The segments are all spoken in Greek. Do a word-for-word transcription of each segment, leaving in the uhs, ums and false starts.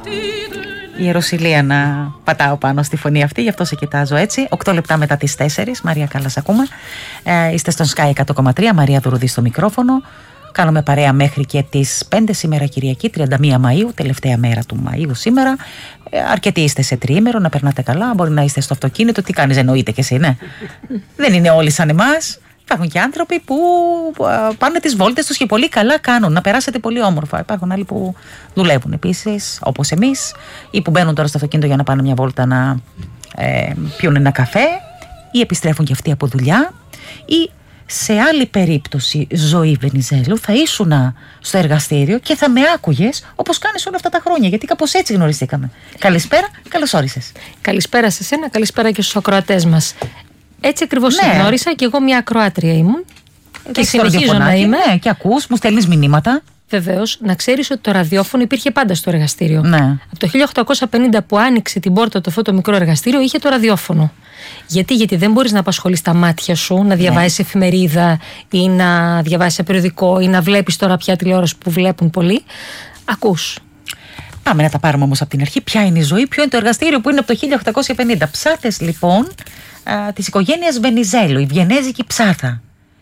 Η Ιεροσυλία να πατάω πάνω στη φωνή αυτή, γι' αυτό σε κοιτάζω έτσι. Οκτώ λεπτά μετά τις τέσσερις. Μαρία Κάλλας ακούμε. Ε, είστε στον Sky εκατό κόμμα τρία. Μαρία Δουρουδή στο μικρόφωνο. Κάνουμε παρέα μέχρι και τις πέντε σήμερα Κυριακή, τριάντα μία Μαΐου, τελευταία μέρα του Μαΐου σήμερα. Ε, αρκετοί είστε σε τριήμερο, να περνάτε καλά. Μπορεί να είστε στο αυτοκίνητο. Τι κάνεις, εννοείται κι εσύ, ναι. Δεν είναι όλοι σαν εμάς. Υπάρχουν και άνθρωποι που πάνε τις βόλτες τους και πολύ καλά κάνουν. Να περάσετε πολύ όμορφα. Υπάρχουν άλλοι που δουλεύουν επίσης, όπως εμείς, ή που μπαίνουν τώρα στο αυτοκίνητο για να πάνε μια βόλτα να ε, πιούν ένα καφέ, ή επιστρέφουν και αυτοί από δουλειά, ή σε άλλη περίπτωση, Ζωή Βενιζέλου, θα ήσουνα στο εργαστήριο και θα με άκουγες όπως κάνεις όλα αυτά τα χρόνια. Γιατί κάπως έτσι γνωριστήκαμε. Καλησπέρα, καλώς όρισες. Καλησπέρα σε σένα, καλησπέρα και στους ακροατές μας. Έτσι ακριβώς ναι. γνώρισα και εγώ μια ακροάτρια ήμουν. Και, και συνεχίζω να είμαι. Ναι, και ακούς, μου στέλνεις μηνύματα. Βεβαίως, να ξέρεις ότι το ραδιόφωνο υπήρχε πάντα στο εργαστήριο. Ναι. Από το χίλια οκτακόσια πενήντα που άνοιξε την πόρτα του αυτό το μικρό εργαστήριο, είχε το ραδιόφωνο. Γιατί, γιατί δεν μπορείς να απασχολείς τα μάτια σου, να διαβάσεις ναι. εφημερίδα ή να διαβάσεις ένα περιοδικό ή να βλέπεις τώρα πια τηλεόραση που βλέπουν πολλοί. Ακούς. Πάμε να τα πάρουμε όμως από την αρχή. Ποια είναι η ζωή, ποιο είναι το εργαστήριο που είναι από το χίλια οκτακόσια πενήντα. Ψάθες λοιπόν της οικογένειας Βενιζέλου, η βιενέζικη ψάθα.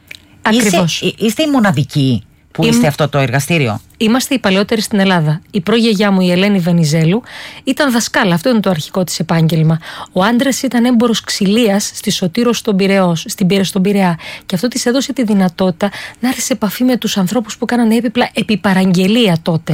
Ακριβώς. Είστε, είστε οι μοναδικοί που Είμαι... είστε αυτό το εργαστήριο. Είμαστε οι παλαιότεροι στην Ελλάδα. Η προγιαγιά μου, η Ελένη Βενιζέλου, ήταν δασκάλα. Αυτό είναι το αρχικό της επάγγελμα. Ο άντρας ήταν έμπορος ξυλίας στη Σωτήρο στον Πειραιό, στην Πειρα, στον Πειραιά. Και αυτό της έδωσε τη δυνατότητα να έρθει σε επαφή με τους ανθρώπους που κάνανε έπιπλα επί παραγγελία τότε.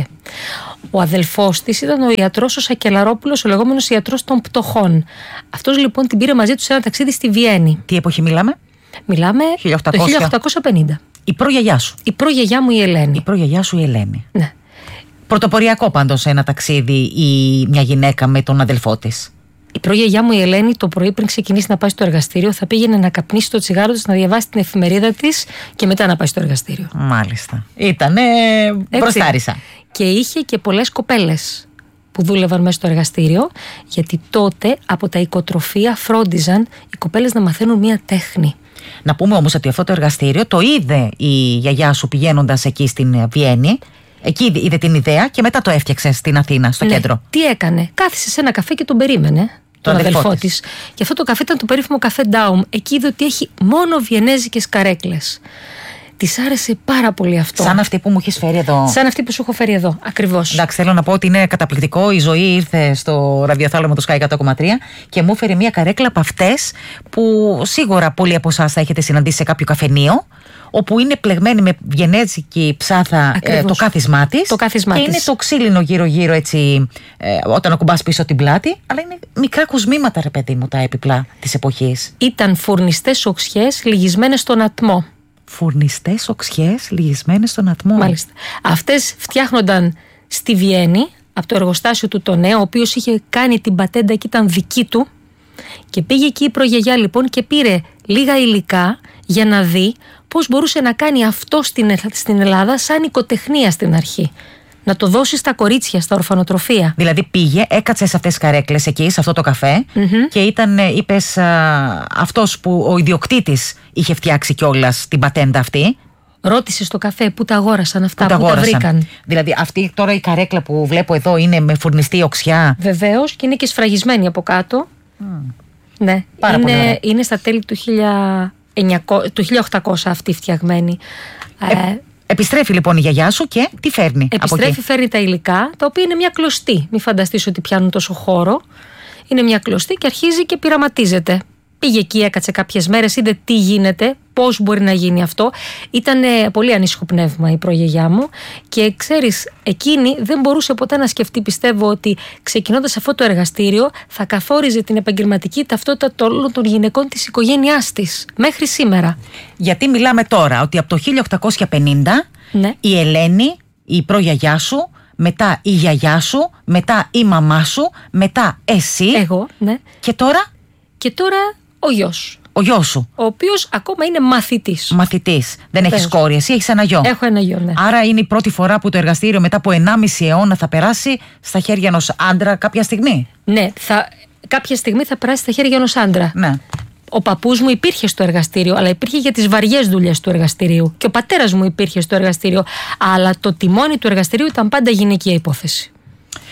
Ο αδελφός της ήταν ο ιατρός ο Σακελαρόπουλος, ο λεγόμενος ιατρός των πτωχών. Αυτός λοιπόν την πήρε μαζί του σε ένα ταξίδι στη Βιέννη. Τι εποχή μιλάμε? Μιλάμε χίλια οκτακόσια... το χίλια οκτακόσια πενήντα. Η προγιαγιά σου. Η προγιαγιά μου η Ελένη. Η προγιαγιά σου η Ελένη. Ναι. Πρωτοποριακό πάντως ένα ταξίδι ή μια γυναίκα με τον αδελφό της. Η προγιαγιά μου η Ελένη το πρωί πριν ξεκινήσει να πάει στο εργαστήριο θα πήγαινε να καπνίσει το τσιγάρο της, να διαβάσει την εφημερίδα της και μετά να πάει στο εργαστήριο. Μάλιστα. Ήτανε μπροστάρισα. Και είχε και πολλές κοπέλες που δούλευαν μέσα στο εργαστήριο, γιατί τότε από τα οικοτροφία φρόντιζαν οι κοπέλες να μαθαίνουν μια τέχνη. Να πούμε όμως ότι αυτό το εργαστήριο το είδε η γιαγιά σου πηγαίνοντας εκεί στην Βιέννη. Εκεί είδε την ιδέα και μετά το έφτιαξε στην Αθήνα, στο ναι. κέντρο. Τι έκανε? Κάθισε σε ένα καφέ και τον περίμενε, τον, τον αδελφό της. Και αυτό το καφέ ήταν το περίφημο καφέ Ντάουμ. Εκεί είδε ότι έχει μόνο βιενέζικες καρέκλες. Της άρεσε πάρα πολύ αυτό. Σαν αυτή που μου έχεις φέρει εδώ. Σαν αυτή που σου έχω φέρει εδώ, ακριβώς. Εντάξει, θέλω να πω ότι είναι καταπληκτικό. Η Ζωή ήρθε στο ραδιοθάλαμο του Sky εκατό κόμμα τρία και μου έφερε μια καρέκλα από αυτές που σίγουρα πολλοί από εσάς θα έχετε συναντήσει σε κάποιο καφενείο, όπου είναι πλεγμένη με βιενέζικη ψάθα ε, το κάθισμά της. Το κάθισμά και της. είναι το ξύλινο γύρω-γύρω έτσι, ε, όταν ακουμπάς πίσω την πλάτη. Αλλά είναι μικρά κοσμήματα, ρε παιδί μου, τα έπιπλα της εποχής. Ήταν φουρνιστές οξιές λυγισμένες στον ατμό. Φουρνιστές οξιές λυγισμένες στον ατμό. Μάλιστα. Αυτές φτιάχνονταν στη Βιέννη από το εργοστάσιο του Τονέ, ο οποίος είχε κάνει την πατέντα και ήταν δική του. Και πήγε εκεί η προγιαγιά λοιπόν και πήρε λίγα υλικά για να δει πώς μπορούσε να κάνει αυτό στην Ελλάδα σαν οικοτεχνία στην αρχή. Να το δώσει στα κορίτσια, στα ορφανοτροφεία. Δηλαδή πήγε, έκατσε σε αυτές τις καρέκλες εκεί, σε αυτό το καφέ mm-hmm. και ήταν, είπες, α, αυτός που ο ιδιοκτήτης είχε φτιάξει κιόλας την πατέντα αυτή. Ρώτησε στο καφέ πού τα αγόρασαν αυτά, που, πού τα, τα βρήκαν. Δηλαδή αυτή τώρα η καρέκλα που βλέπω εδώ είναι με φουρνιστή οξιά. Βεβαίως, και είναι και σφραγισμένη από κάτω. Mm. Ναι, Πάρα είναι, πολύ είναι στα τέλη του, χίλια οκτακόσια αυτή φτιαγμένη. Ε, ε, Επιστρέφει λοιπόν η γιαγιά σου και τι φέρνει? Επιστρέφει, φέρνει τα υλικά, τα οποία είναι μια κλωστή. Μην φανταστείς ότι πιάνουν τόσο χώρο. Είναι μια κλωστή και αρχίζει και πειραματίζεται. Πήγε εκεί, έκατσε κάποιες μέρες, είδε τι γίνεται, πώς μπορεί να γίνει αυτό. Ήταν πολύ ανήσυχο πνεύμα η προγιαγιά μου και ξέρεις, εκείνη δεν μπορούσε ποτέ να σκεφτεί, πιστεύω, ότι ξεκινώντας αυτό το εργαστήριο θα καθόριζε την επαγγελματική ταυτότητα όλων των γυναικών της οικογένειάς της μέχρι σήμερα. Γιατί μιλάμε τώρα ότι από το χίλια οκτακόσια πενήντα ναι. η Ελένη, η προγιαγιά σου, μετά η γιαγιά σου, μετά η μαμά σου, μετά εσύ. Εγώ, ναι. Και τώρα? Και τώρα ο γιος. Ο γιος σου. Ο οποίος ακόμα είναι μαθητής. Μαθητής. Δεν Πες. έχεις κόρη, εσύ έχεις ένα γιο. Έχω ένα γιο, ναι. Άρα είναι η πρώτη φορά που το εργαστήριο μετά από ενάμιση αιώνα θα περάσει στα χέρια ενός άντρα κάποια στιγμή. Ναι, θα, κάποια στιγμή θα περάσει στα χέρια ενός άντρα. Ναι. Ο παππούς μου υπήρχε στο εργαστήριο, αλλά υπήρχε για τις βαριές δουλειές του εργαστηρίου. Και ο πατέρας μου υπήρχε στο εργαστήριο, αλλά το τιμόνι του εργαστηρίου ήταν πάντα γυναικεία υπόθεση.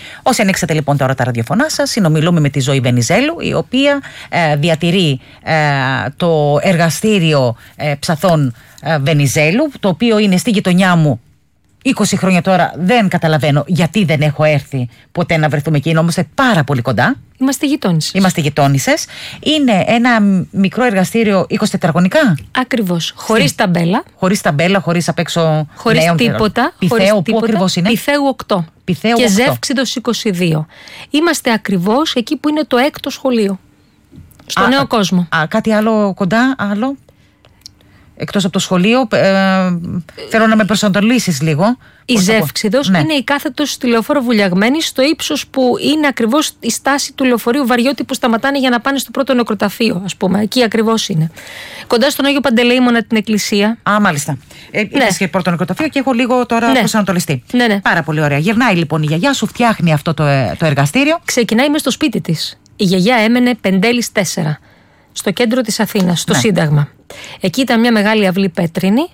Όσοι ανοίξατε λοιπόν τώρα τα ραδιοφωνά σας, συνομιλούμε με τη Ζωή Βενιζέλου, η οποία ε, διατηρεί ε, το εργαστήριο ε, ψαθών ε, Βενιζέλου, το οποίο είναι στη γειτονιά μου είκοσι χρόνια τώρα. Δεν καταλαβαίνω γιατί δεν έχω έρθει ποτέ να βρεθούμε εκεί, όμως είμαστε πάρα πολύ κοντά. Είμαστε γειτόνισσες. Είμαστε γειτόνισσες. Είναι ένα μικρό εργαστήριο είκοσι τετραγωνικά. Ακριβώς. Χωρίς Στη... ταμπέλα. Χωρίς ταμπέλα, χωρίς απ' έξω. Χωρίς νέων, τίποτα. Πιθαίο, πού ακριβώς είναι? Πιθαίου οκτώ. Πιθαίου και οκτώ. Ζεύξιδος είκοσι δύο. Είμαστε ακριβώς εκεί που είναι το έκτο σχολείο. Στο α, νέο α, κόσμο. Α, κάτι άλλο κοντά, άλλο. Εκτός από το σχολείο, ε, θέλω να με προσανατολίσεις λίγο. Η Ζεύξιδος ναι. είναι η κάθετος στη λεωφόρο Βουλιαγμένη, στο ύψος που είναι ακριβώς η στάση του λεωφορείου Βαριώτη που σταματάνε για να πάνε στο πρώτο νεκροταφείο, ας πούμε. Εκεί ακριβώς είναι. Κοντά στον Άγιο Παντελεήμονα, την εκκλησία. Α, μάλιστα. Ε, ναι. Είπες και πρώτο νεκροταφείο και έχω λίγο τώρα ναι. προσανατολιστεί. Ναι, ναι. Πάρα πολύ ωραία. Γυρνάει λοιπόν η γιαγιά σου, φτιάχνει αυτό το, το εργαστήριο. Ξεκινάει μες στο σπίτι της. Η γιαγιά έμενε Πεντέλης τέσσερα, στο κέντρο της Αθήνας, στο ναι. Σύνταγμα. Εκεί ήταν μια μεγάλη αυλή πέτρινη.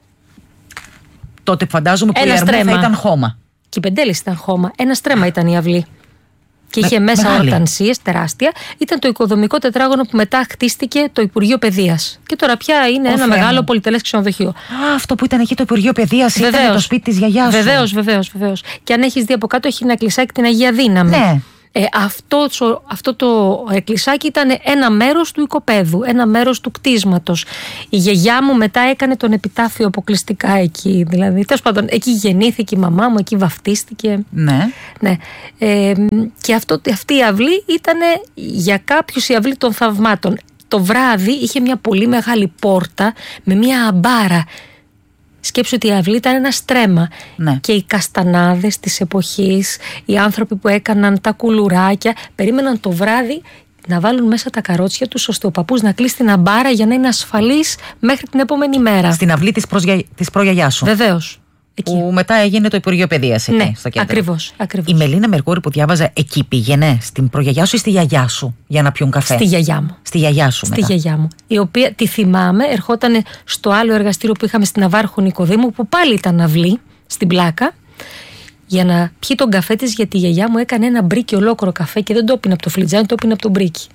Τότε φαντάζομαι που ένα η Ερμού θα ήταν χώμα. Και η Πεντέλης ήταν χώμα. Ένα στρέμμα ήταν η αυλή. Και είχε Με, μέσα μεγάλη. ορτανσίες τεράστια. Ήταν το οικοδομικό τετράγωνο που μετά χτίστηκε το Υπουργείο Παιδείας. Και τώρα πια είναι Ο ένα Θεέ μεγάλο μου. πολυτελές ξενοδοχείο. Α, αυτό που ήταν εκεί το Υπουργείο Παιδείας ήταν το σπίτι της γιαγιάς σου. Βεβαίως, βεβαίως, βεβαίως. Και αν έχεις δει από κάτω, έχει ένα κλεισάκι την Αγία Δύναμη. Ναι. Ε, αυτό, αυτό το εκκλησάκι ήταν ένα μέρος του οικοπαίδου, ένα μέρος του κτίσματος. Η γιαγιά μου μετά έκανε τον επιτάφιο αποκλειστικά εκεί. Δηλαδή, τέλος πάντων, εκεί γεννήθηκε η μαμά μου, εκεί βαφτίστηκε. Ναι. ναι. Ε, και αυτό, αυτή η αυλή ήταν για κάποιους η αυλή των θαυμάτων. Το βράδυ είχε μια πολύ μεγάλη πόρτα με μια αμπάρα. Σκέψου ότι η αυλή ήταν ένα στρέμμα. Ναι. Και οι καστανάδες της εποχής, οι άνθρωποι που έκαναν τα κουλουράκια, περίμεναν το βράδυ να βάλουν μέσα τα καρότσια τους ώστε ο παππούς να κλείσει την αμπάρα για να είναι ασφαλής μέχρι την επόμενη μέρα. Στην αυλή της, προσγια... της προγιαγιάς σου. Βεβαίως. Εκεί. Που μετά έγινε το Υπουργείο Παιδείας εκεί, ναι, στο κέντρο. Ακριβώς, ακριβώς. Η Μελίνα Μερκούρη που διάβαζα εκεί πήγαινε στην προγιαγιά σου ή στη γιαγιά σου για να πιούν καφέ? Στη γιαγιά μου. Στη γιαγιά σου Στη μετά. γιαγιά μου. Η οποία τη θυμάμαι, ερχόταν στο άλλο εργαστήριο που είχαμε στην Ναβάρχο Νικοδήμου, που πάλι ήταν αυλή, στην πλάκα, για να πιει τον καφέ της, γιατί η γιαγιά μου έκανε ένα μπρίκι ολόκληρο καφέ και δεν το έπινε από το φλιτζάνι, το έπινε από το μπρίκι.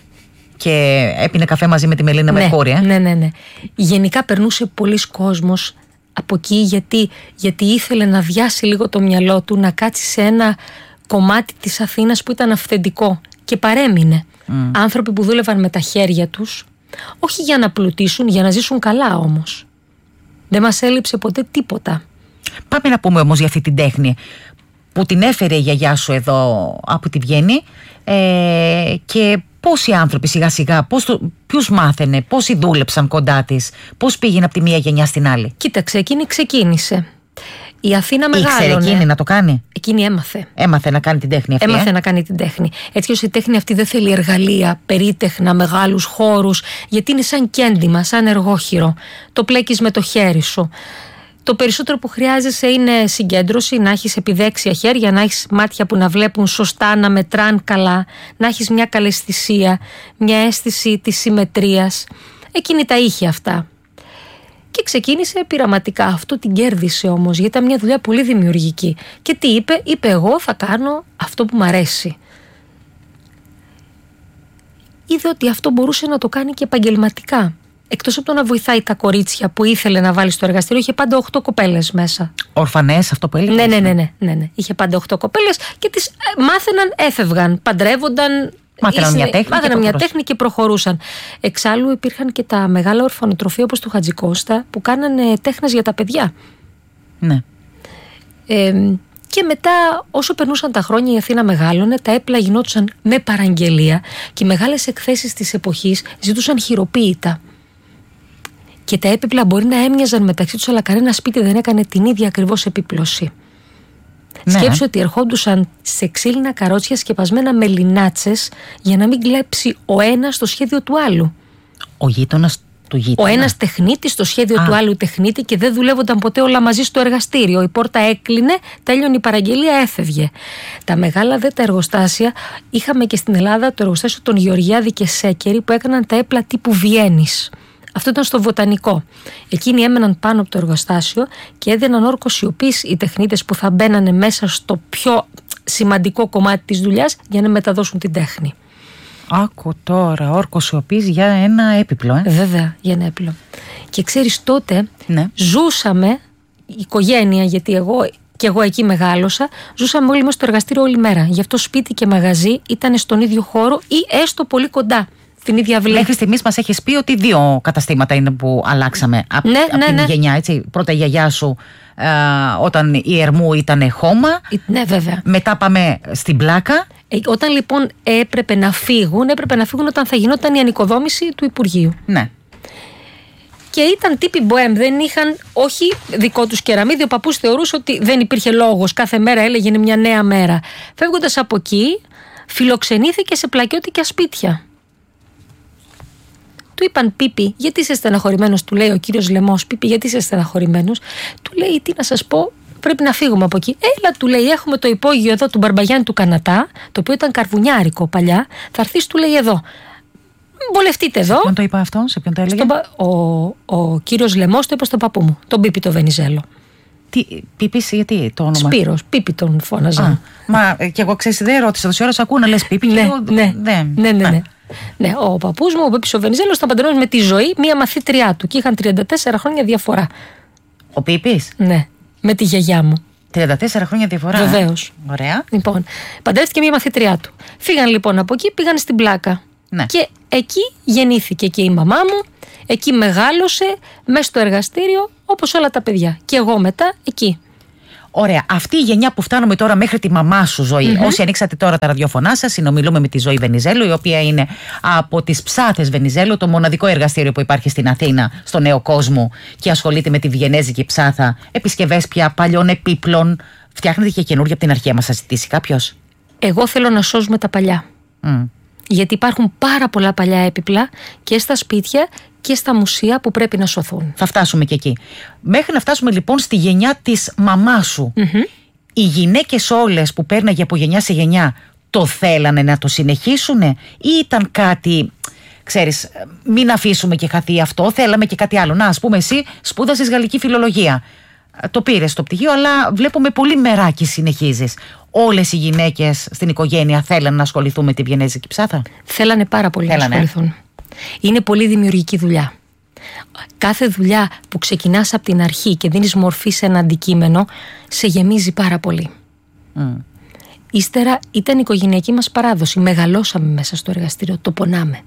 Και έπινε καφέ μαζί με τη Μελίνα ναι, Μερκούρη, ε? Ναι, ναι, ναι. Γενικά περνούσε πολλοί κόσμος από εκεί, γιατί, γιατί ήθελε να διάσει λίγο το μυαλό του, να κάτσει σε ένα κομμάτι της Αθήνας που ήταν αυθεντικό και παρέμεινε. Mm. Άνθρωποι που δούλευαν με τα χέρια τους, όχι για να πλουτίσουν, για να ζήσουν καλά όμως. Δεν μας έλειψε ποτέ τίποτα. Πάμε να πούμε όμως για αυτή την τέχνη που την έφερε η γιαγιά σου εδώ από τη Βιέννη, ε, και πόσοι άνθρωποι σιγά σιγά, πώς το, ποιους μάθαινε, πόσοι δούλεψαν κοντά της, πώς πήγαινε από τη μία γενιά στην άλλη? Κοίταξε, εκείνη ξεκίνησε. Η Αθήνα μεγάλωνε. Ήξερε εκείνη να το κάνει? Εκείνη έμαθε. Έμαθε να κάνει την τέχνη αυτή. Έμαθε ε? να κάνει την τέχνη. Έτσι ώστε η τέχνη αυτή δεν θέλει εργαλεία, περίτεχνα, μεγάλους χώρους, γιατί είναι σαν κέντημα, σαν εργόχειρο. Το πλέκεις με το χέρι σου. Το περισσότερο που χρειάζεσαι είναι συγκέντρωση, να έχεις επιδέξια χέρια, να έχεις μάτια που να βλέπουν σωστά, να μετράν καλά, να έχεις μια καλαισθησία, μια αίσθηση της συμμετρίας. Εκείνη τα είχε αυτά. Και ξεκίνησε πειραματικά. Αυτό την κέρδισε όμως, γιατί ήταν μια δουλειά πολύ δημιουργική. Και τι είπε? Είπε, εγώ θα κάνω αυτό που μ' αρέσει. Είδε ότι αυτό μπορούσε να το κάνει και επαγγελματικά. Εκτός από το να βοηθάει τα κορίτσια που ήθελε να βάλει στο εργαστήριο, είχε πάντα οχτώ κοπέλες μέσα. Ορφανές, αυτό που έλεγε. Ναι, ναι, ναι, ναι, ναι, ναι. Είχε πάντα οχτώ κοπέλες και τις μάθαιναν, έφευγαν, παντρεύονταν. Μάθαιναν μια τέχνη, μάθαιναν μια τέχνη και προχωρούσαν. Εξάλλου υπήρχαν και τα μεγάλα ορφανοτροφεία όπως του Χατζικώστα που κάνανε τέχνες για τα παιδιά. Ναι. Ε, και μετά, όσο περνούσαν τα χρόνια, η Αθήνα μεγάλωνε, τα έπλα γινόντουσαν με παραγγελία και οι μεγάλες εκθέσεις της εποχής ζητούσαν χειροποίητα. Και τα έπιπλα μπορεί να έμοιαζαν μεταξύ τους, αλλά κανένα σπίτι δεν έκανε την ίδια ακριβώς επίπλωση. Ναι. Σκέψου ότι ερχόντουσαν σε ξύλινα καρότσια σκεπασμένα με λινάτσες για να μην κλέψει ο ένας το σχέδιο του άλλου. Ο γείτονας του γείτονα. Ο ένας τεχνίτης στο σχέδιο Α. του άλλου τεχνίτη και δεν δουλεύονταν ποτέ όλα μαζί στο εργαστήριο. Η πόρτα έκλεινε, τέλειωνε η παραγγελία, έφευγε. Τα μεγάλα δε τα εργοστάσια, είχαμε και στην Ελλάδα το εργοστάσιο των Γεωργιάδη και Σέκερη που έκαναν τα έπλα τύπου Βιέννης. Αυτό ήταν στο Βοτανικό. Εκείνοι έμεναν πάνω από το εργοστάσιο και έδιναν όρκο σιωπής οι τεχνίτες που θα μπαίνανε μέσα στο πιο σημαντικό κομμάτι της δουλειάς για να μεταδώσουν την τέχνη. Άκου τώρα, όρκος σιωπής για ένα έπιπλο. Ε. Βέβαια, για ένα έπιπλο. Και ξέρεις, τότε ναι. ζούσαμε, η οικογένεια, γιατί εγώ και εγώ εκεί μεγάλωσα, ζούσαμε όλοι μέσα στο εργαστήριο όλη μέρα. Γι' αυτό σπίτι και μαγαζί ήταν στον ίδιο χώρο ή έστω πολύ κοντά. Την ίδια αυλή. Μέχρι στιγμής μας έχεις πει ότι δύο καταστήματα είναι που αλλάξαμε από ναι, απ ναι, την ναι. γενιά, έτσι. Πρώτα η γιαγιά σου ε, όταν η Ερμού ήταν χώμα. Ναι, βέβαια. Μετά πάμε στην Πλάκα. Ε, όταν λοιπόν έπρεπε να φύγουν, έπρεπε να φύγουν όταν θα γινόταν η ανοικοδόμηση του Υπουργείου. Ναι. Και ήταν τύποι μποέμ, δεν είχαν, όχι δικό τους κεραμίδι. Ο παππούς θεωρούσε ότι δεν υπήρχε λόγος. Κάθε μέρα έλεγε είναι μια νέα μέρα. Φεύγοντας από εκεί, φιλοξενήθηκε σε πλακιώτικα σπίτια. Του είπαν Πίπη, γιατί είσαι στεναχωρημένος, του λέει ο κύριος Λεμός. Πίπη, γιατί είσαι στεναχωρημένος. Του λέει, τι να σας πω, πρέπει να φύγουμε από εκεί. Έλα, του λέει, έχουμε το υπόγειο εδώ του Μπαρμπαγιάννη του Κανατά, το οποίο ήταν καρβουνιάρικο παλιά. Θα έρθεις, του λέει, εδώ. Βολευτείτε εδώ. Σε ποιον το είπα αυτό, σε ποιον το έλεγε? Στον, ο, ο κύριος Λεμός το είπε στον παππού μου, τον Πίπη το Βενιζέλο. Τι, Πίπης, γιατί το όνομα? Σπύρος, Πίπη τον φώναζαν. Μα και εγώ ξέρεις, δεν ρώτησα τόση ώρα, σ' ακούω να λες Πίπη. Ναι, εγώ, ναι, δεν, ναι, ναι, ναι. Ναι, ο παππούς μου, ο Πίπης ο Βενιζέλος, ήταν παντρεμένος με τη Ζωή, μία μαθήτριά του και είχαν τριάντα τέσσερα χρόνια διαφορά. Ο Πίπης? Ναι, με τη γιαγιά μου. τριάντα τέσσερα χρόνια διαφορά. Βεβαίως. Ωραία. Λοιπόν, παντρεύτηκε μία μαθήτριά του. Φύγαν λοιπόν από εκεί, πήγαν στην Πλάκα. Ναι. Και εκεί γεννήθηκε και η μαμά μου, εκεί μεγάλωσε, μέσα στο εργαστήριο, όπως όλα τα παιδιά. Και εγώ μετά εκεί. Ωραία. Αυτή η γενιά που φτάνουμε τώρα μέχρι τη μαμά σου Ζωή, mm-hmm. όσοι ανοίξατε τώρα τα ραδιόφωνά σας, συνομιλούμε με τη Ζωή Βενιζέλου, η οποία είναι από τις Ψάθες Βενιζέλου, το μοναδικό εργαστήριο που υπάρχει στην Αθήνα, στο Νέο Κόσμο, και ασχολείται με τη βιενέζικη ψάθα, επισκευές πια παλιών επίπλων. Φτιάχνετε και καινούργια από την αρχαία, μας θα ζητήσει κάποιος? Εγώ θέλω να σώζουμε τα παλιά. Mm. Γιατί υπάρχουν πάρα πολλά παλιά έπιπλα και στα σπίτια και στα μουσεία που πρέπει να σωθούν. Θα φτάσουμε και εκεί. Μέχρι να φτάσουμε λοιπόν στη γενιά της μαμάς σου. Mm-hmm. Οι γυναίκες όλες που πέρναγε από γενιά σε γενιά το θέλανε να το συνεχίσουνε ή ήταν κάτι, ξέρεις, μην αφήσουμε και χαθεί αυτό, θέλαμε και κάτι άλλο? Να, ας πούμε, εσύ σπούδασες γαλλική φιλολογία, το πήρες στο πτυχίο, αλλά βλέπω με πολύ μεράκι συνεχίζεις. Όλες οι γυναίκες στην οικογένεια θέλανε να ασχοληθούν με τη βιενέζικη ψάθα? Θέλανε πάρα πολύ θέλανε. να ασχοληθούν. Είναι πολύ δημιουργική δουλειά. Κάθε δουλειά που ξεκινάς από την αρχή και δίνεις μορφή σε ένα αντικείμενο, σε γεμίζει πάρα πολύ. Mm. Ύστερα ήταν η οικογενειακή μας παράδοση. Μεγαλώσαμε μέσα στο εργαστήριο, το πονάμε.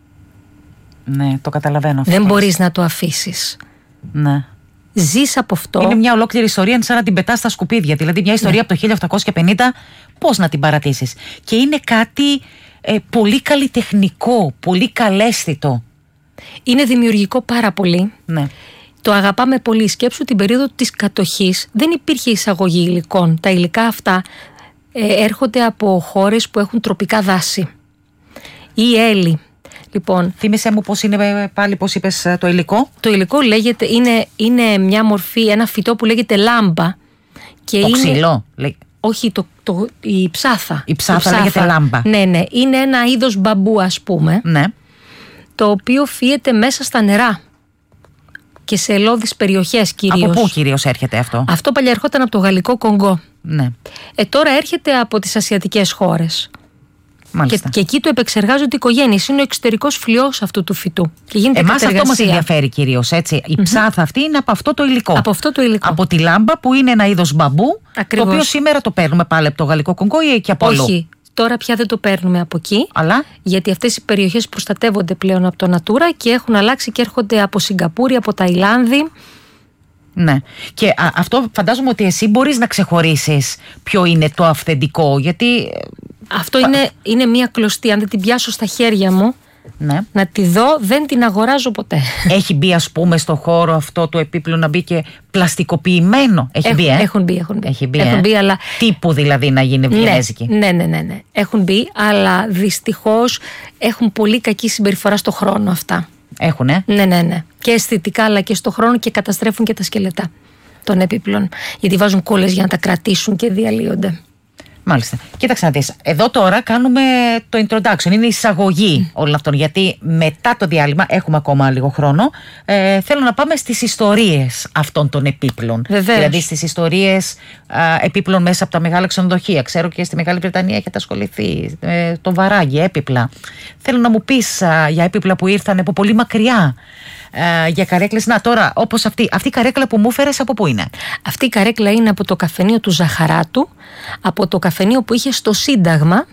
Ναι, το καταλαβαίνω αυτό. Δεν μπορείς να το αφήσεις. Ναι. Ζεις από αυτό. Είναι μια ολόκληρη ιστορία, είναι σαν να την πετάς στα σκουπίδια. Δηλαδή, μια ιστορία ναι. από το χίλια οκτακόσια πενήντα, πώς να την παρατήσεις? Και είναι κάτι ε, πολύ καλλιτεχνικό, πολύ καλέσθητο. Είναι δημιουργικό πάρα πολύ. Ναι. Το αγαπάμε πολύ. Σκέψου την περίοδο της κατοχής. Δεν υπήρχε εισαγωγή υλικών. Τα υλικά αυτά ε, έρχονται από χώρες που έχουν τροπικά δάση. Η Έλλη. Λοιπόν, θύμισέ μου πώς είναι πάλι, πώς είπες το υλικό? Το υλικό λέγεται, είναι, είναι μια μορφή, ένα φυτό που λέγεται λάμπα. Και το είναι, ξυλό? Όχι, το, το, η ψάθα. Η ψάθα, η ψάθα λέγεται λάμπα. Ναι, ναι. Είναι ένα είδος μπαμπού, ας πούμε. Ναι. Το οποίο φύεται μέσα στα νερά. Και σε ελώδεις περιοχές κυρίως. Από πού κυρίως έρχεται αυτό? Αυτό παλιά ερχόταν από το Γαλλικό Κονγκό. Ναι. Ε, τώρα έρχεται από τις ασιατικές χώρες. Και, και εκεί το επεξεργάζονται οι οικογένειες. Είναι ο εξωτερικός φλοιός αυτού του φυτού. Και γίνεται εμάς αυτό μας ενδιαφέρει κυρίως, έτσι. Η mm-hmm. ψάθα αυτή είναι από αυτό το υλικό. Από αυτό το υλικό. Από τη λάμπα που είναι ένα είδος μπαμπού. Ακριβώς. Το οποίο σήμερα το παίρνουμε πάλι από το Γαλλικό Κονγκό ή και από αλλού? Όχι. Τώρα πια δεν το παίρνουμε από εκεί. Αλλά? Γιατί αυτές οι περιοχές προστατεύονται πλέον από το Natura και έχουν αλλάξει και έρχονται από Σιγκαπούρη, από Ταϊλάνδη. Ναι. Και α, αυτό φαντάζομαι ότι εσύ μπορείς να ξεχωρίσεις ποιο είναι το αυθεντικό, γιατί... Αυτό είναι, είναι μια κλωστή. Αν δεν την πιάσω στα χέρια μου, ναι. να τη δω, δεν την αγοράζω ποτέ. Έχει μπει, ας πούμε, στο χώρο αυτό το επίπλο να μπει και πλαστικοποιημένο? Έχει Έχ, μπει, ε? Έχουν μπει, έχουν μπει. Έχει μπει, έχουν ε? μπει, αλλά... Τύπου δηλαδή να γίνει βιενέζικη. Ναι, ναι, ναι, ναι. Έχουν μπει, αλλά δυστυχώς έχουν πολύ κακή συμπεριφορά στο χρόνο αυτά. Έχουνε. Ναι, ναι, ναι. Και αισθητικά, αλλά και στο χρόνο, και καταστρέφουν και τα σκελετά των επίπλων. Γιατί βάζουν κόλλες για να τα κρατήσουν και διαλύονται. Μάλιστα. Κοίταξε να δεις. Εδώ τώρα κάνουμε το introduction, είναι η εισαγωγή mm. όλων αυτών. Γιατί μετά το διάλειμμα, έχουμε ακόμα λίγο χρόνο, ε, θέλω να πάμε στις ιστορίες αυτών των επίπλων. Βεβαίως. Δηλαδή στις ιστορίες α, επίπλων μέσα από τα μεγάλα ξενοδοχεία. Ξέρω και στη Μεγάλη Βρετανία έχετε ασχοληθεί. Ε, το βαράγγι, έπιπλα. Θέλω να μου πεις α, για έπιπλα που ήρθαν από πολύ μακριά. Uh, για καρέκλες. Να τώρα, όπως αυτή, αυτή η καρέκλα που μου έφερες, από πού είναι? Αυτή η καρέκλα είναι από το καφενείο του Ζαχαράτου, από το καφενείο που είχε στο Σύνταγμα.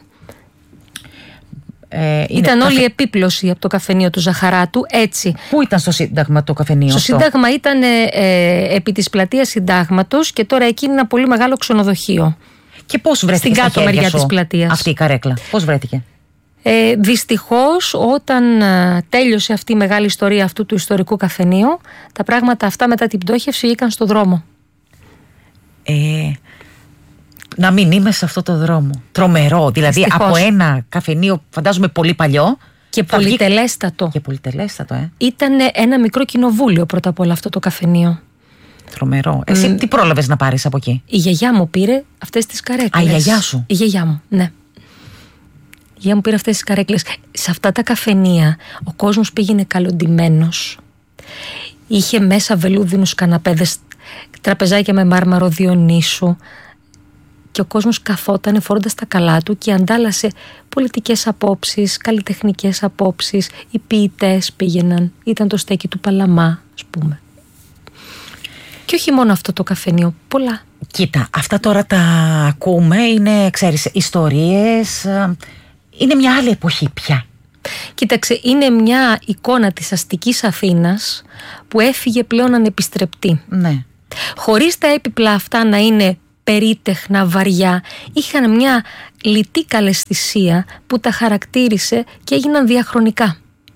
Ε, ήταν όλη η επίπλωση από το καφενείο του Ζαχαράτου, έτσι. Πού ήταν στο Σύνταγμα το καφενείο? Στο αυτό? Σύνταγμα ήταν ε, ε, επί της πλατείας Συντάγματος και τώρα εκεί είναι ένα πολύ μεγάλο ξενοδοχείο. Και πώς βρέθηκε στην κάτω μεριά της πλατείας αυτή η καρέκλα? Πώς βρέθηκε? Ε, δυστυχώς όταν α, τέλειωσε αυτή η μεγάλη ιστορία αυτού του ιστορικού καφενείου, τα πράγματα αυτά μετά την πτώχευση βγήκαν στο δρόμο. Ε, να μην είμαι σε αυτό το δρόμο. Τρομερό. Δηλαδή δυστυχώς. Από ένα καφενείο, φαντάζομαι πολύ παλιό. Και πολυτελέστατο. Βγει... Και πολυτελέστατο, ε. Ήταν ένα μικρό κοινοβούλιο πρώτα απ' όλα αυτό το καφενείο. Τρομερό. Εσύ mm. τι πρόλαβες να πάρεις από εκεί? Η γιαγιά μου πήρε αυτές τις καρέκλες. Α, η γιαγιά σου? Η γιαγιά μου, ναι. Η γιαγιά μου πήρε αυτές τις καρέκλες. Σε αυτά τα καφενεία ο κόσμος πήγαινε καλοντημένος. Είχε μέσα βελούδινους καναπέδες, τραπεζάκια με μάρμαρο Διονύσου. Και ο κόσμος καθότανε φορώντας τα καλά του και αντάλλασε πολιτικές απόψεις, καλλιτεχνικές απόψεις. Οι ποιητές πήγαιναν. Ήταν το στέκι του Παλαμά, ας πούμε. Και όχι μόνο αυτό το καφενείο, πολλά. Κοίτα, αυτά τώρα τα ακούμε, είναι, ξέρεις, ιστορίες, είναι μια άλλη εποχή πια. Κοίταξε, είναι μια εικόνα της αστικής Αθήνας που έφυγε πλέον ανεπιστρεπτή. Ναι. Χωρίς τα έπιπλα αυτά να είναι περίτεχνα, βαριά, είχαν μια λιτή καλαισθησία που τα χαρακτήρισε και έγιναν διαχρονικά.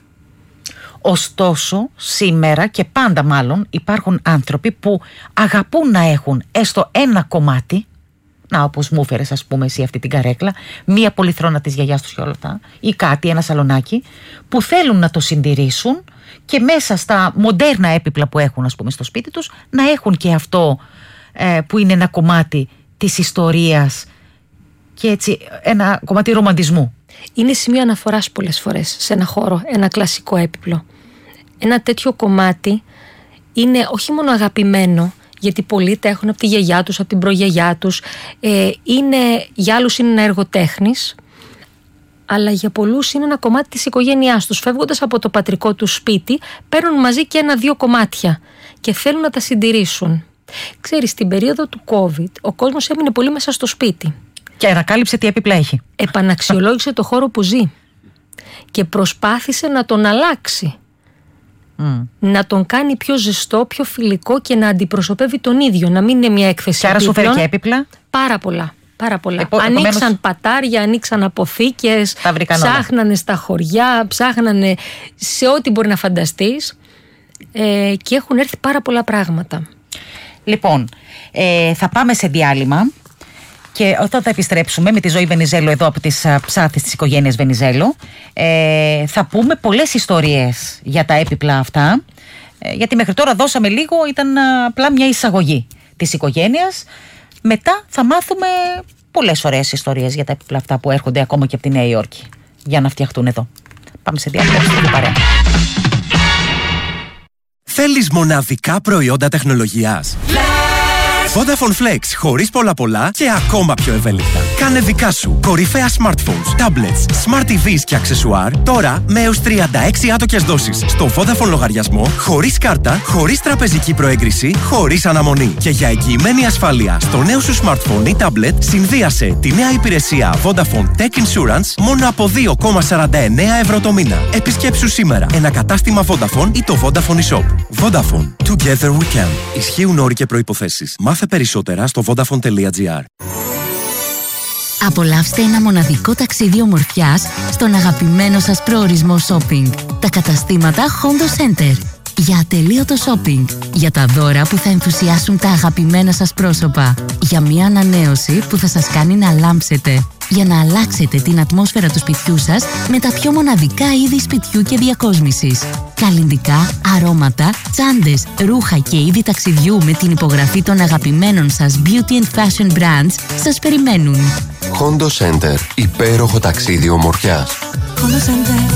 Ωστόσο, σήμερα και πάντα μάλλον υπάρχουν άνθρωποι που αγαπούν να έχουν έστω ένα κομμάτι, να όπως μου έφερες ας πούμε εσύ αυτή την καρέκλα, μία πολυθρόνα της γιαγιάς τους και όλα αυτά, ή κάτι, ένα σαλονάκι, που θέλουν να το συντηρήσουν και μέσα στα μοντέρνα έπιπλα που έχουν ας πούμε στο σπίτι τους, να έχουν και αυτό ε, που είναι ένα κομμάτι της ιστορίας και έτσι ένα κομμάτι ρομαντισμού. Είναι σημείο αναφοράς πολλές φορές σε ένα χώρο, ένα κλασικό έπιπλο. Ένα τέτοιο κομμάτι είναι όχι μόνο αγαπημένο, γιατί πολλοί τα έχουν από τη γιαγιά τους, από την προγιαγιά τους, ε, είναι, για άλλους είναι ένα έργο τέχνης, αλλά για πολλούς είναι ένα κομμάτι της οικογένειάς τους. Φεύγοντας από το πατρικό τους σπίτι, παίρνουν μαζί και ένα-δύο κομμάτια και θέλουν να τα συντηρήσουν. Ξέρεις, στην περίοδο του COVID, ο κόσμος έμεινε πολύ μέσα στο σπίτι. Και ανακάλυψε τι έπιπλα έχει. Επαναξιολόγησε το χώρο που ζει και προσπάθησε να τον αλλάξει. Mm. Να τον κάνει πιο ζεστό, πιο φιλικό και να αντιπροσωπεύει τον ίδιο. Να μην είναι μια έκθεση. Και άρα σου φέρει και έπιπλα? Πάρα πολλά. Πάρα πολλά. Επο, ανοίξαν επομένως... πατάρια, ανοίξαν αποθήκες, ψάχνανε στα χωριά, ψάχνανε σε ό,τι μπορεί να φανταστείς ε, και έχουν έρθει πάρα πολλά πράγματα. Λοιπόν, ε, θα πάμε σε διάλειμμα. Και όταν θα επιστρέψουμε με τη Ζωή Βενιζέλου εδώ από τις ψάθες της οικογένειας Βενιζέλου, ε, θα πούμε πολλές ιστορίες για τα έπιπλα αυτά, ε, γιατί μέχρι τώρα δώσαμε λίγο, ήταν απλά μια εισαγωγή της οικογένειας. Μετά θα μάθουμε πολλές ωραίες ιστορίες για τα έπιπλα αυτά που έρχονται ακόμα και από τη Νέα Υόρκη για να φτιαχτούν εδώ. Πάμε σε διάλειμμα. Θέλεις μοναδικά προϊόντα τεχνολογίας? Vodafone Flex, χωρίς πολλά πολλά και ακόμα πιο ευέλικτα. Κάνε δικά σου κορυφαία smartphones, tablets, smart τι βις και αξεσουάρ τώρα με έως τριάντα έξι άτοκες δόσεις στο Vodafone λογαριασμό, χωρίς κάρτα, χωρίς τραπεζική προέγκριση, χωρίς αναμονή. Και για εγγυημένη ασφάλεια στο νέο σου smartphone ή tablet, συνδύασε τη νέα υπηρεσία Vodafone Tech Insurance μόνο από δύο κόμμα σαράντα εννέα ευρώ το μήνα. Επισκέψου σήμερα ένα κατάστημα Vodafone ή το Vodafone eShop. Vodafone. Together we can. Ισχύουν όροι και προϋποθέσεις. Μάθε περισσότερα στο vodafone τελεία gr. Απολαύστε ένα μοναδικό ταξίδι ομορφιάς στον αγαπημένο σας προορισμό shopping. Τα καταστήματα Hondo Center. Για ατελείωτο shopping. Για τα δώρα που θα ενθουσιάσουν τα αγαπημένα σας πρόσωπα. Για μια ανανέωση που θα σας κάνει να λάμψετε. για να αλλάξετε την ατμόσφαιρα του σπιτιού σας με τα πιο μοναδικά είδη σπιτιού και διακόσμησης. Καλλυντικά, αρώματα, τσάντες, ρούχα και είδη ταξιδιού με την υπογραφή των αγαπημένων σας beauty and fashion brands σας περιμένουν. Hondo Center. Υπέροχο ταξίδι ομορφιάς. Hondo Center.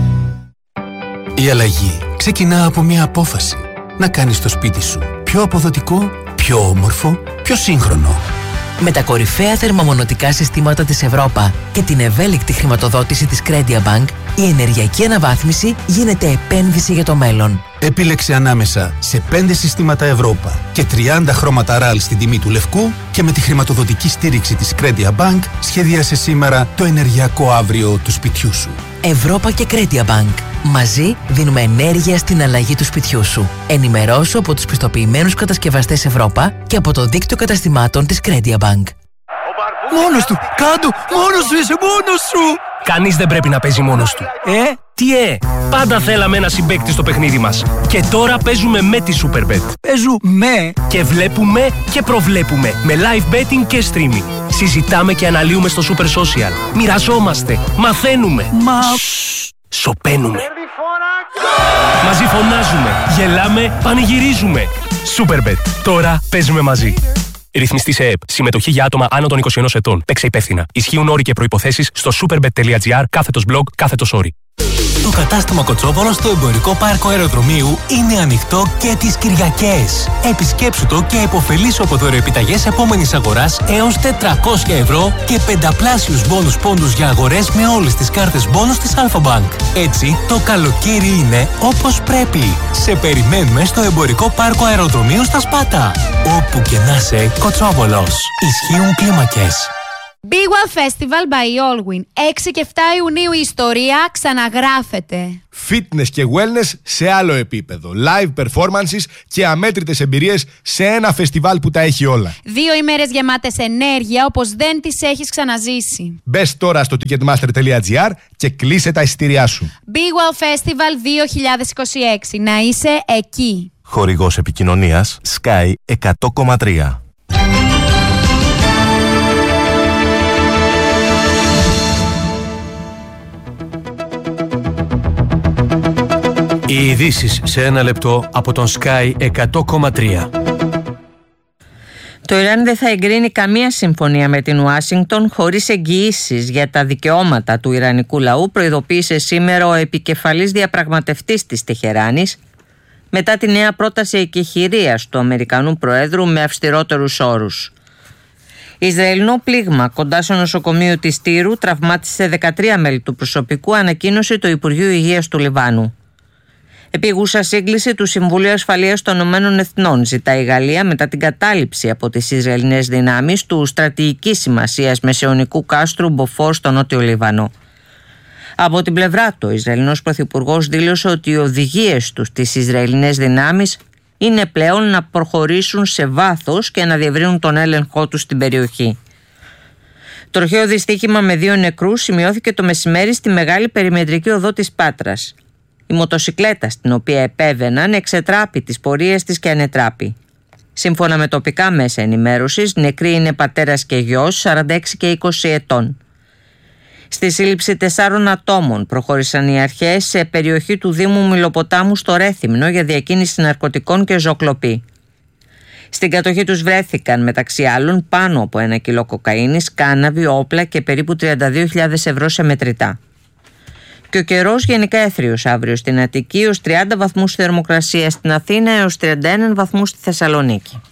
Η αλλαγή ξεκινά από μια απόφαση. Να κάνεις το σπίτι σου πιο αποδοτικό, πιο όμορφο, πιο σύγχρονο. Με τα κορυφαία θερμομονωτικά συστήματα της Ευρώπα και την ευέλικτη χρηματοδότηση της Credia Bank, η ενεργειακή αναβάθμιση γίνεται επένδυση για το μέλλον. Επίλεξε ανάμεσα σε πέντε συστήματα Ευρώπα και τριάντα χρώματα ραλ στην τιμή του λευκού και με τη χρηματοδοτική στήριξη της Credia Bank σχεδίασε σήμερα το ενεργειακό αύριο του σπιτιού σου. Ευρώπα και Credia Bank. Μαζί δίνουμε ενέργεια στην αλλαγή του σπιτιού σου. Ενημερώσου από τους πιστοποιημένους κατασκευαστές Ευρώπα και από το δίκτυο καταστημάτων της Credia Bank. Μόνος του! Κάντο! Μόνος σου! Είσαι μόνος σου! Κανείς δεν πρέπει να παίζει μόνος του. Ε? Τι ε! Πάντα θέλαμε ένα συμπαίκτη στο παιχνίδι μας. Και τώρα παίζουμε με τη Superbet. Παίζουμε! Και βλέπουμε και προβλέπουμε με live betting και streaming. Συζητάμε και αναλύουμε στο Super Social. Μοιραζόμαστε. Μαθαίνουμε. Μα... Σοπαίνουμε. Μαζί φωνάζουμε. Γελάμε. Πανηγυρίζουμε. Superbet. Τώρα παίζουμε μαζί. Ρυθμιστή σε ΕΕΠ. Συμμετοχή για άτομα άνω των είκοσι ενός ετών. Παίξε υπεύθυνα. Ισχύουν όροι και προϋποθέσεις στο superbet.gr κάθετος blog κάθετος όροι. Το κατάστημα Κοτσόβολο στο εμπορικό πάρκο αεροδρομίου είναι ανοιχτό και τις Κυριακές. Επισκέψου το και επωφελήσου από δωρεοεπιταγές επόμενης αγοράς έως τετρακόσια ευρώ και πενταπλάσιους μπόνους πόντους για αγορές με όλες τις κάρτες μπόνους της Alpha Bank. Έτσι, το καλοκαίρι είναι όπως πρέπει. Σε περιμένουμε στο εμπορικό πάρκο αεροδρομίου στα Σπάτα. Όπου και να σε, Κοτσόβολος. Ισχύουν κλίμακες. Big One Festival by Allwyn. έξι και εφτά Ιουνίου η ιστορία ξαναγράφεται. Fitness και wellness σε άλλο επίπεδο. Live performances και αμέτρητες εμπειρίες σε ένα φεστιβάλ που τα έχει όλα. Δύο ημέρες γεμάτες ενέργεια όπως δεν τις έχεις ξαναζήσει. Μπες τώρα στο ticketmaster.gr και κλείσε τα εισιτήριά σου. Big One Festival δύο χιλιάδες είκοσι έξι. Να είσαι εκεί. Χορηγός επικοινωνίας Sky εκατό κόμμα τρία. Οι ειδήσεις σε ένα λεπτό από τον Sky εκατό κόμμα τρία. Το Ιράν δεν θα εγκρίνει καμία συμφωνία με την Ουάσιγκτον χωρίς εγγυήσεις για τα δικαιώματα του Ιρανικού λαού, προειδοποίησε σήμερα ο επικεφαλής διαπραγματευτής της Τεχεράνης μετά τη νέα πρόταση εκεχηρίας του Αμερικανού Προέδρου με αυστηρότερους όρους. Ισραηλινό πλήγμα κοντά στο νοσοκομείο της Τύρου τραυμάτισε δεκατρία μέλη του προσωπικού, ανακοίνωσε το Υπουργείο Υγείας του Λιβάνου. Επίγουσα σύγκληση του Συμβουλίου Ασφαλείας των Ηνωμένων Εθνών ζητάει η Γαλλία μετά την κατάληψη από τις Ισραηλινές δυνάμεις του στρατηγικής σημασίας μεσαιωνικού κάστρου Μποφόρ στο Νότιο Λίβανο. Από την πλευρά του, ο Ισραηλινός Πρωθυπουργός δήλωσε ότι οι οδηγίες τους στις Ισραηλινές δυνάμεις είναι πλέον να προχωρήσουν σε βάθος και να διευρύνουν τον έλεγχό τους στην περιοχή. Τροχαίο δυστύχημα με δύο νεκρούς σημειώθηκε το μεσημέρι στη μεγάλη περιμετρική οδό της Πάτρας. Η μοτοσικλέτα στην οποία επέβαιναν εξετράπη τις πορείες της και ανετράπη. Σύμφωνα με τοπικά μέσα ενημέρωσης, νεκροί είναι πατέρας και γιος, σαράντα έξι και είκοσι ετών. Στη σύλληψη τεσσάρων ατόμων προχώρησαν οι αρχές σε περιοχή του Δήμου Μιλοποτάμου στο Ρέθυμνο για διακίνηση ναρκωτικών και ζωοκλοπή. Στην κατοχή τους βρέθηκαν μεταξύ άλλων πάνω από ένα κιλό κοκαίνης, κάναβη, όπλα και περίπου τριάντα δύο χιλιάδες ευρώ σε μετρητά. Και ο καιρός γενικά έθριος αύριο στην Αττική ως τριάντα βαθμούς θερμοκρασία, στην Αθήνα έως τριάντα ένα βαθμούς στη Θεσσαλονίκη.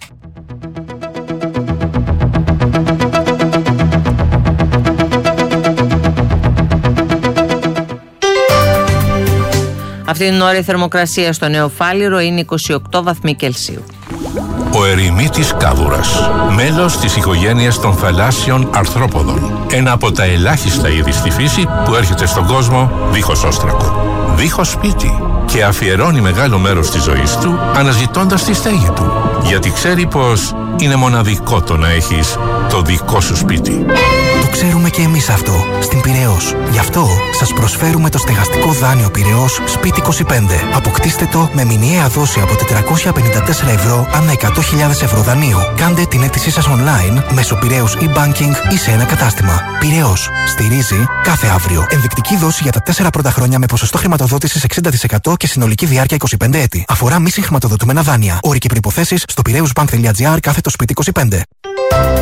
Αυτή την ώρα η θερμοκρασία στο Νεοφάλιρο είναι είκοσι οκτώ βαθμοί Κελσίου. Ο ερημίτης κάδουρας, μέλος της οικογένειας των θαλάσσιων αρθρόποδων. Ένα από τα ελάχιστα είδη στη φύση που έρχεται στον κόσμο δίχως όστρακο, δίχως σπίτι και και αφιερώνει μεγάλο μέρος της ζωής του αναζητώντας τη στέγη του, γιατί ξέρει πως είναι μοναδικό το να έχεις το δικό σου σπίτι. Το ξέρουμε και εμείς αυτό στην Πειραιώς. Γι' αυτό σας προσφέρουμε το στεγαστικό δάνειο Πειραιώς Σπίτι είκοσι πέντε. Αποκτήστε το με μηνιαία δόση από τετρακόσια πενήντα τέσσερα ευρώ ανά εκατό χιλιάδες ευρώ δανείου. Κάντε την αίτησή σας online μέσω Πειραιώς e-banking ή σε ένα κατάστημα. Πειραιώς. Στηρίζει κάθε αύριο. Ενδεικτική δόση για τα τέσσερα πρώτα χρόνια με ποσοστό χρηματοδότησης εξήντα τοις εκατό και συνολική διάρκεια είκοσι πέντε έτη. Αφορά μη συγχρηματοδοτούμενα δάνεια. Όροι και προϋποθέσεις στο πειραιώσbank τελεία gr κάθετο σπίτι είκοσι πέντε.